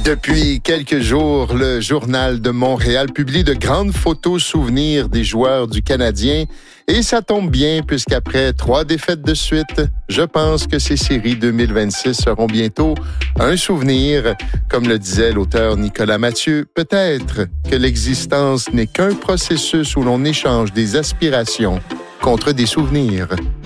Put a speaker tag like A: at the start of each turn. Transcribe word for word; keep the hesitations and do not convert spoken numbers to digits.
A: Depuis quelques jours, le Journal de Montréal publie de grandes photos souvenirs des joueurs du Canadien. Et ça tombe bien, puisqu'après trois défaites de suite, je pense que ces séries deux mille vingt-six seront bientôt un souvenir. Comme le disait l'auteur Nicolas Mathieu, peut-être que l'existence n'est qu'un processus où l'on échange des aspirations contre des souvenirs.